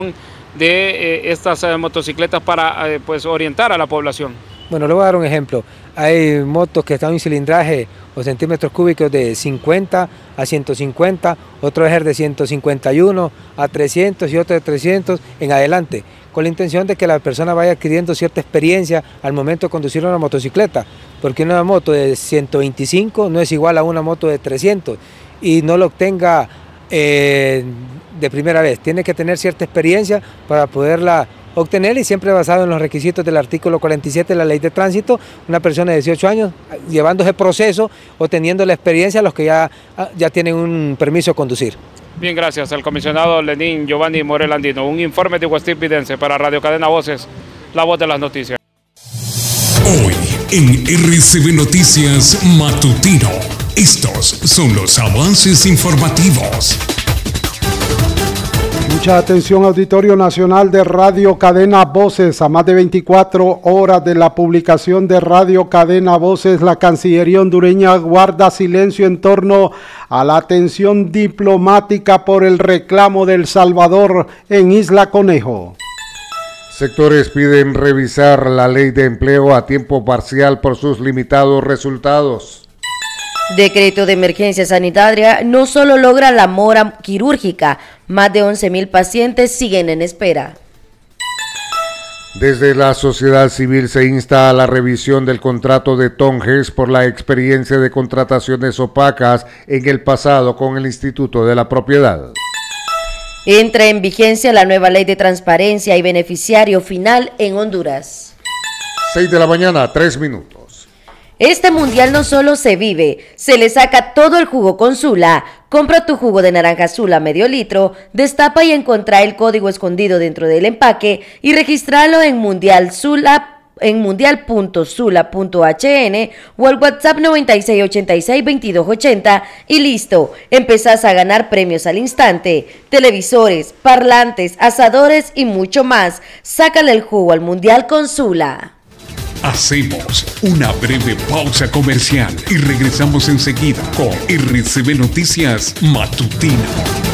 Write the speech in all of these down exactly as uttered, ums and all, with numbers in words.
de eh, estas eh, motocicletas para eh, pues orientar a la población. Bueno, le voy a dar un ejemplo. Hay motos que están en un cilindraje o centímetros cúbicos de cincuenta a ciento cincuenta, otro es de ciento cincuenta y uno a trescientos y otro de trescientos en adelante, con la intención de que la persona vaya adquiriendo cierta experiencia al momento de conducir una motocicleta, porque una moto de ciento veinticinco no es igual a una moto de trescientos y no lo obtenga eh, de primera vez, tiene que tener cierta experiencia para poderla obtener y siempre basado en los requisitos del artículo cuarenta y siete de la Ley de Tránsito, una persona de dieciocho años llevando ese proceso o teniendo la experiencia los que ya, ya tienen un permiso de conducir. Bien, gracias al comisionado Lenín Giovanni Morel Andino. Un informe de Guastir Pidense para Radio Cadena Voces, la voz de las noticias. Hoy en R C B Noticias Matutino, estos son los avances informativos. Mucha atención, auditorio nacional de Radio Cadena Voces. A más de veinticuatro horas de la publicación de Radio Cadena Voces, la Cancillería hondureña guarda silencio en torno a la atención diplomática por el reclamo de El Salvador en Isla Conejo. Sectores piden revisar la ley de empleo a tiempo parcial por sus limitados resultados. Decreto de emergencia sanitaria no solo logra la mora quirúrgica, más de once mil pacientes siguen en espera. Desde la sociedad civil se insta a la revisión del contrato de Tonges por la experiencia de contrataciones opacas en el pasado con el Instituto de la Propiedad. Entra en vigencia la nueva ley de transparencia y beneficiario final en Honduras. seis de la mañana, tres minutos. Este mundial no solo se vive, se le saca todo el jugo con Sula. Compra tu jugo de naranja Sula medio litro, destapa y encontrá el código escondido dentro del empaque y registralo en Mundial Sula en mundial punto sula punto h n o al WhatsApp noventa y seis ochenta y seis veintidós ochenta y listo, empezás a ganar premios al instante, televisores, parlantes, asadores y mucho más. Sácale el jugo al mundial con Sula. Hacemos una breve pausa comercial y regresamos enseguida con R C B Noticias Matutino.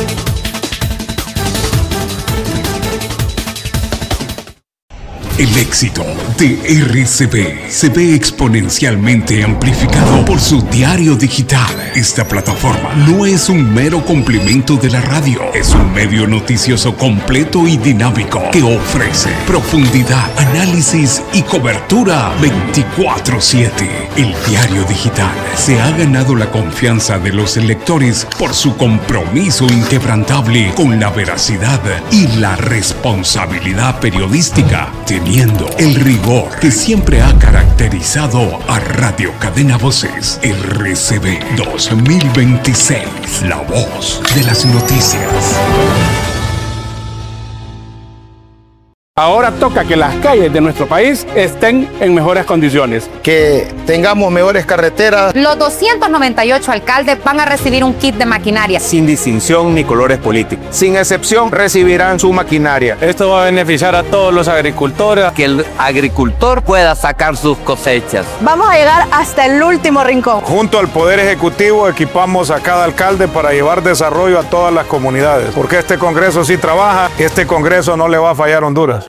El éxito de R C B se ve exponencialmente amplificado por su diario digital. Esta plataforma no es un mero complemento de la radio, es un medio noticioso completo y dinámico que ofrece profundidad, análisis y cobertura veinticuatro siete. El diario digital se ha ganado la confianza de los lectores por su compromiso inquebrantable con la veracidad y la responsabilidad periodística, teniendo el rigor que siempre ha caracterizado a Radio Cadena Voces. R C B dos mil veintiséis, la voz de las noticias. Ahora toca que las calles de nuestro país estén en mejores condiciones. Que tengamos mejores carreteras. Los doscientos noventa y ocho alcaldes van a recibir un kit de maquinaria. Sin distinción ni colores políticos. Sin excepción recibirán su maquinaria. Esto va a beneficiar a todos los agricultores. Que el agricultor pueda sacar sus cosechas. Vamos a llegar hasta el último rincón. Junto al Poder Ejecutivo equipamos a cada alcalde para llevar desarrollo a todas las comunidades. Porque este Congreso sí trabaja, este Congreso no le va a fallar a Honduras.